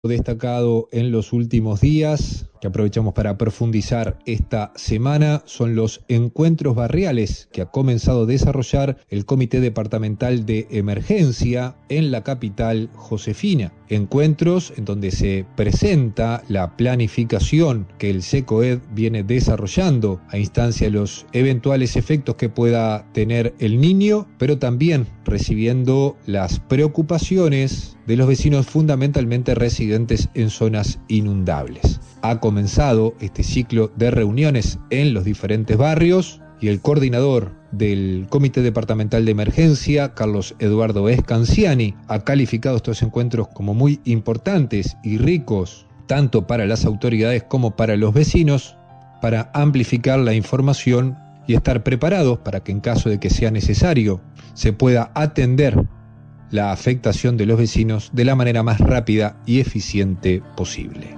Destacado en los últimos días, que aprovechamos para profundizar esta semana, son los encuentros barriales que ha comenzado a desarrollar el Comité Departamental de Emergencia en la capital Josefina. Encuentros en donde se presenta la planificación que el SECOED viene desarrollando a instancia de los eventuales efectos que pueda tener el niño, pero también recibiendo las preocupaciones de los vecinos fundamentalmente residentes en zonas inundables. Ha comenzado este ciclo de reuniones en los diferentes barrios y el coordinador del Comité Departamental de Emergencia, Carlos Eduardo Escanciani, ha calificado estos encuentros como muy importantes y ricos, tanto para las autoridades como para los vecinos, para amplificar la información y estar preparados para que en caso de que sea necesario se pueda atender la afectación de los vecinos de la manera más rápida y eficiente posible.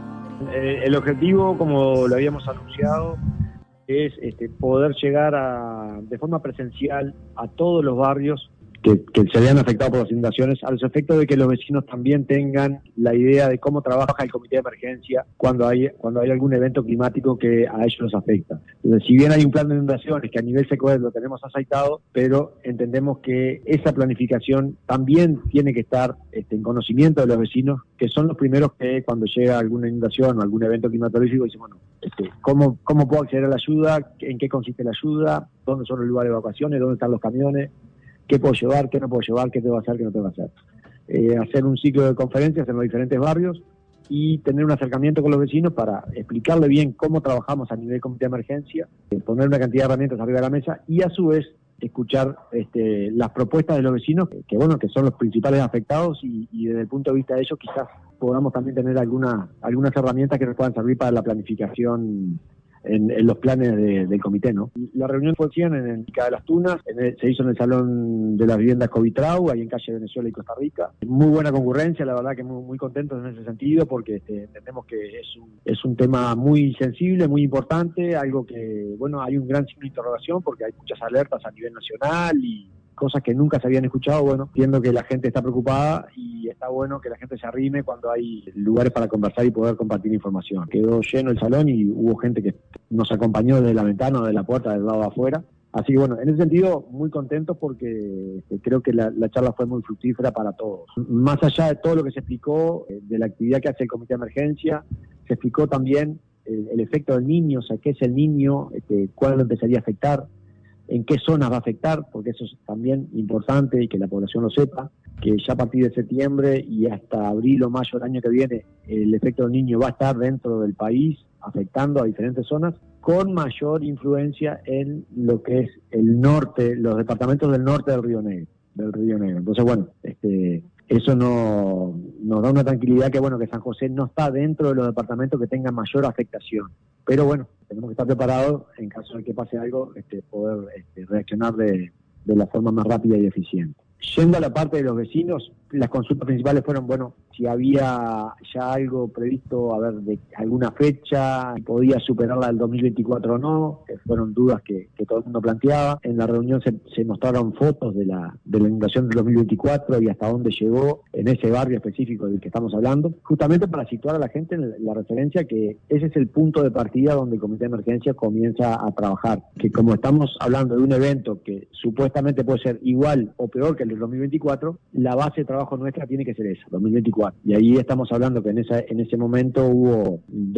El objetivo, como lo habíamos anunciado, es poder llegar de forma presencial a todos los barrios que se vean afectados por las inundaciones, a los efectos de que los vecinos también tengan la idea de cómo trabaja el comité de emergencia cuando hay algún evento climático que a ellos los afecta. Entonces, si bien hay un plan de inundaciones que a nivel SECOED lo tenemos aceitado, pero entendemos que esa planificación también tiene que estar en conocimiento de los vecinos, que son los primeros que cuando llega alguna inundación o algún evento climatológico dicen, bueno, ¿cómo puedo acceder a la ayuda? ¿En qué consiste la ayuda? ¿Dónde son los lugares de evacuaciones? ¿Dónde están los camiones? ¿Qué puedo llevar? ¿Qué no puedo llevar? ¿Qué tengo que hacer? ¿Qué no tengo que hacer? Hacer un ciclo de conferencias en los diferentes barrios y tener un acercamiento con los vecinos para explicarle bien cómo trabajamos a nivel comité de emergencia, poner una cantidad de herramientas arriba de la mesa y a su vez escuchar las propuestas de los vecinos, que son los principales afectados y desde el punto de vista de ellos quizás podamos también tener algunas herramientas que nos puedan servir para la planificación en los planes del comité, ¿no? La reunión fue en Pica de las Tunas, se hizo en el Salón de las Viviendas Covitrau, ahí en calle Venezuela y Costa Rica. Muy buena concurrencia, la verdad que muy contentos en ese sentido, porque entendemos que es un tema muy sensible, muy importante, algo que, bueno, hay un gran signo de interrogación, porque hay muchas alertas a nivel nacional y cosas que nunca se habían escuchado. Bueno, entiendo que la gente está preocupada y está bueno que la gente se arrime cuando hay lugares para conversar y poder compartir información. Quedó lleno el salón y hubo gente que nos acompañó desde la ventana o de la puerta del lado de afuera. Así que bueno, en ese sentido muy contentos porque creo que la charla fue muy fructífera para todos. Más allá de todo lo que se explicó, de la actividad que hace el comité de emergencia, se explicó también el efecto del niño, o sea, qué es el niño, cuándo empezaría a afectar, en qué zonas va a afectar, porque eso es también importante y que la población lo sepa, que ya a partir de septiembre y hasta abril o mayo del año que viene, el efecto del niño va a estar dentro del país, afectando a diferentes zonas, con mayor influencia en lo que es el norte, los departamentos del norte del Río Negro. Entonces, bueno, eso nos da una tranquilidad que, bueno, que San José no está dentro de los departamentos que tengan mayor afectación. Pero bueno, tenemos que estar preparados en caso de que pase algo, poder reaccionar de la forma más rápida y eficiente. Yendo a la parte de los vecinos, las consultas principales fueron, bueno, si había ya algo previsto, a ver, de alguna fecha, si podía superarla del 2024 o no, que fueron dudas que todo el mundo planteaba. En la reunión se mostraron fotos de la inundación del 2024 y hasta dónde llegó en ese barrio específico del que estamos hablando, justamente para situar a la gente en la referencia que ese es el punto de partida donde el comité de emergencia comienza a trabajar, que como estamos hablando de un evento que supuestamente puede ser igual o peor que el del 2024, la base de trabajo nuestra tiene que ser esa, 2024. Y ahí estamos hablando que en ese momento hubo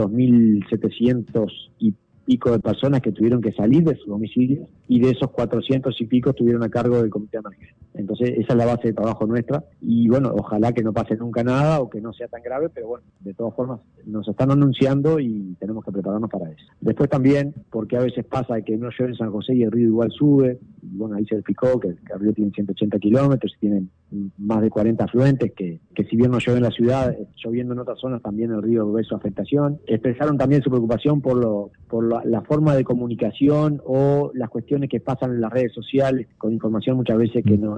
2.700 y pico de personas que tuvieron que salir de sus domicilios y de esos 400 y pico estuvieron a cargo del comité de emergencia. Entonces esa es la base de trabajo nuestra y bueno, ojalá que no pase nunca nada o que no sea tan grave, pero bueno, de todas formas nos están anunciando y tenemos que prepararnos para eso. Después también, porque a veces pasa que no llueve en San José y el río igual sube, y bueno, ahí se explicó que el río tiene 180 kilómetros y tiene más de 40 afluentes, que si bien no llueve en la ciudad, lloviendo en otras zonas también el río ve su afectación. Expresaron también su preocupación por la forma de comunicación o las cuestiones que pasan en las redes sociales con información muchas veces que no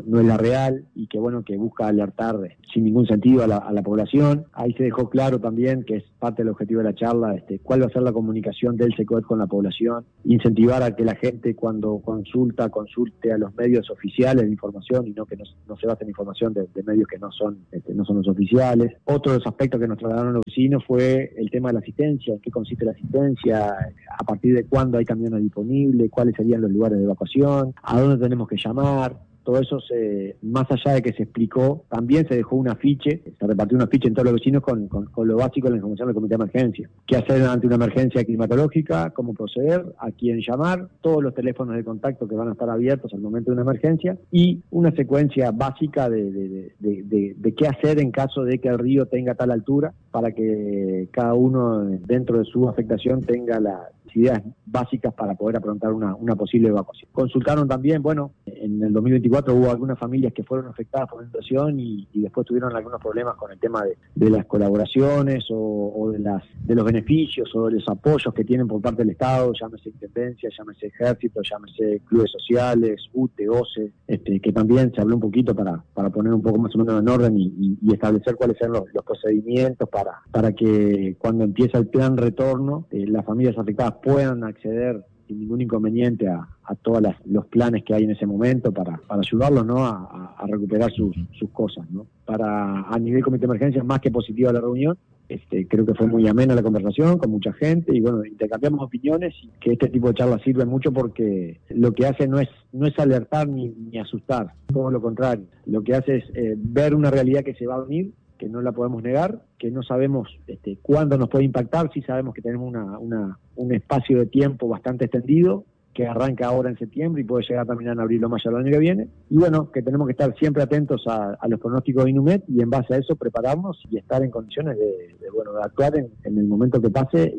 no es la real y que bueno, que busca alertar sin ningún sentido a la población. Ahí se dejó claro también, que es parte del objetivo de la charla, cuál va a ser la comunicación del SECOET con la población, incentivar a que la gente cuando consulte a los medios oficiales de información y no que no se base en información de medios que no son los oficiales. Otro de los aspectos que nos trasladaron los vecinos fue el tema de la asistencia, en qué consiste la asistencia, a partir de cuándo hay camiones disponibles, cuáles serían los lugares de evacuación, a dónde tenemos que llamar. Todo eso, más allá de que se explicó, también se dejó un afiche, se repartió un afiche en todos los vecinos con lo básico de la información del comité de emergencia. ¿Qué hacer ante una emergencia climatológica? ¿Cómo proceder? ¿A quién llamar? Todos los teléfonos de contacto que van a estar abiertos al momento de una emergencia y una secuencia básica de qué hacer en caso de que el río tenga tal altura para que cada uno dentro de su afectación tenga las ideas básicas para poder afrontar una posible evacuación. Consultaron también, en el 2024 hubo algunas familias que fueron afectadas por la inundación y después tuvieron algunos problemas con el tema de las colaboraciones o de los beneficios o de los apoyos que tienen por parte del Estado, llámese Intendencia, llámese Ejército, llámese clubes sociales, UTE, OCE, que también se habló un poquito para poner un poco más o menos en orden y establecer cuáles son los procedimientos para que cuando empieza el plan retorno, las familias afectadas puedan acceder sin ningún inconveniente a todos los planes que hay en ese momento para ayudarlos, ¿no? a recuperar sus cosas, ¿no? A nivel comité de emergencia, más que positiva la reunión, creo que fue muy amena la conversación con mucha gente y intercambiamos opiniones y que este tipo de charlas sirve mucho porque lo que hace no es alertar ni asustar, todo lo contrario, lo que hace es ver una realidad que se va a venir, que no la podemos negar, que no sabemos cuándo nos puede impactar, sí sabemos que tenemos un espacio de tiempo bastante extendido, que arranca ahora en septiembre y puede llegar a terminar en abril o mayo del año que viene, y que tenemos que estar siempre atentos a los pronósticos de INUMED y en base a eso prepararnos y estar en condiciones de actuar en el momento que pase.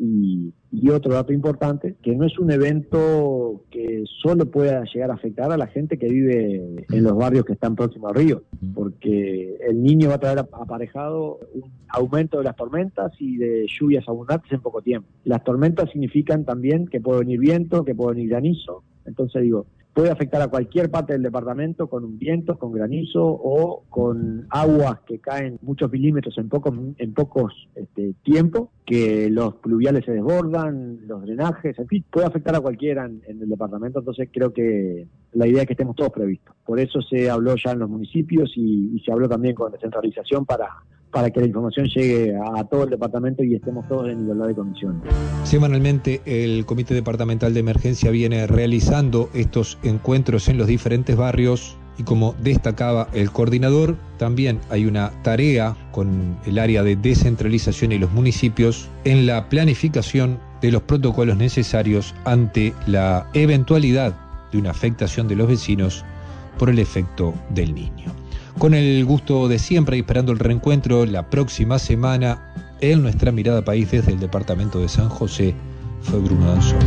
Y otro dato importante, que no es un evento que solo pueda llegar a afectar a la gente que vive en los barrios que están próximos al río, porque el Niño va a traer aparejado un aumento de las tormentas y de lluvias abundantes en poco tiempo. Las tormentas significan también que puede venir viento, que puede venir granizo, entonces puede afectar a cualquier parte del departamento con vientos, con granizo o con aguas que caen muchos milímetros en pocos tiempo, que los pluviales se desbordan, los drenajes, en fin, puede afectar a cualquiera en el departamento. Entonces creo que la idea es que estemos todos previstos. Por eso se habló ya en los municipios y se habló también con descentralización para que la información llegue a todo el departamento y estemos todos en igualdad de condiciones. Semanalmente el Comité Departamental de Emergencia viene realizando estos encuentros en los diferentes barrios y como destacaba el coordinador, también hay una tarea con el área de descentralización y los municipios en la planificación de los protocolos necesarios ante la eventualidad de una afectación de los vecinos por el efecto del Niño. Con el gusto de siempre y esperando el reencuentro la próxima semana en Nuestra Mirada País desde el departamento de San José, fue Bruno Danzón.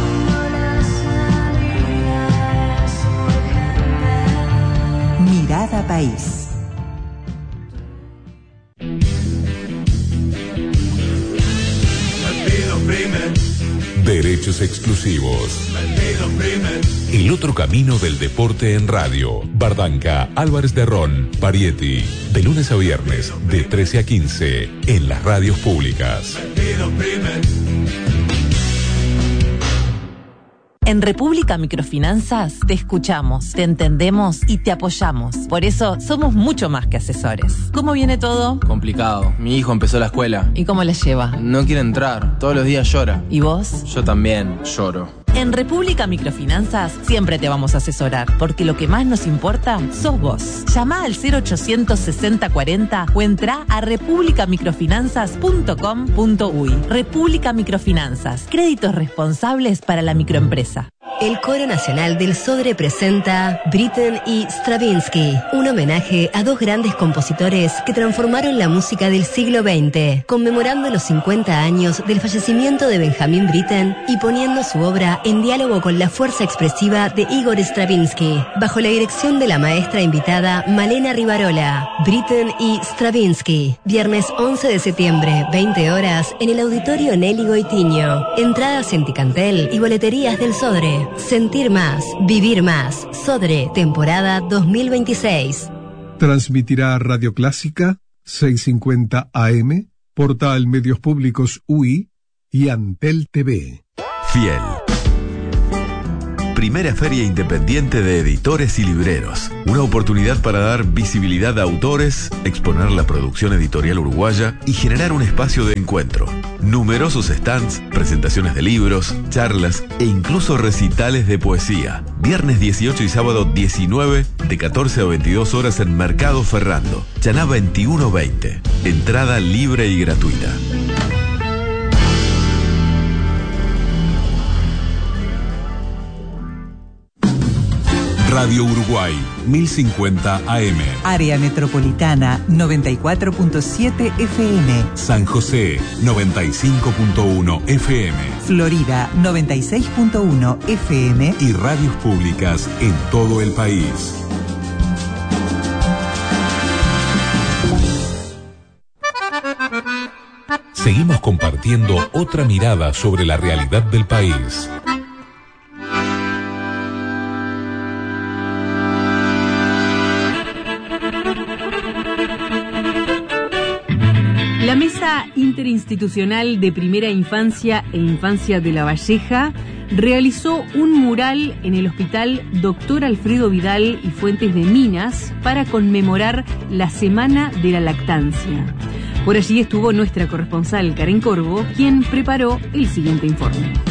Mirada País. Derechos exclusivos. El otro camino del deporte en radio. Bardanca, Álvarez de Ron, Parietti. De lunes a viernes, de 13 a 15, en las radios públicas. En República Microfinanzas te escuchamos, te entendemos y te apoyamos. Por eso somos mucho más que asesores. ¿Cómo viene todo? Complicado. Mi hijo empezó la escuela. ¿Y cómo le lleva? No quiere entrar. Todos los días llora. ¿Y vos? Yo también lloro. En República Microfinanzas siempre te vamos a asesorar, porque lo que más nos importa sos vos. Llama al 0800 60 40 o entra a republicamicrofinanzas.com.uy. República Microfinanzas, créditos responsables para la microempresa. El Coro Nacional del Sodre presenta Britten y Stravinsky, un homenaje a dos grandes compositores que transformaron la música del siglo XX, conmemorando los 50 años del fallecimiento de Benjamin Britten y poniendo su obra en diálogo con la fuerza expresiva de Igor Stravinsky, bajo la dirección de la maestra invitada Malena Rivarola. Britten y Stravinsky, viernes 11 de septiembre, 20 horas, en el Auditorio Nelly Goitiño. Entradas en Ticantel y boleterías del Sodre. Sentir más, vivir más. Sodre, temporada 2026. Transmitirá Radio Clásica, 650 AM, Portal Medios Públicos UI y Antel TV. Fiel. Primera Feria Independiente de Editores y Libreros. Una oportunidad para dar visibilidad a autores, exponer la producción editorial uruguaya y generar un espacio de encuentro. Numerosos stands, presentaciones de libros, charlas e incluso recitales de poesía. Viernes 18 y sábado 19, de 14 a 22 horas en Mercado Ferrando. Chaná 2120. Entrada libre y gratuita. Radio Uruguay, 1050 AM. Área Metropolitana, 94.7 FM. San José, 95.1 FM. Florida, 96.1 FM. Y radios públicas en todo el país. Seguimos compartiendo otra mirada sobre la realidad del país. La Mesa Interinstitucional de Primera Infancia e Infancia de La Valleja realizó un mural en el Hospital Dr. Alfredo Vidal y Fuentes de Minas para conmemorar la Semana de la Lactancia. Por allí estuvo nuestra corresponsal Karen Corvo, quien preparó el siguiente informe.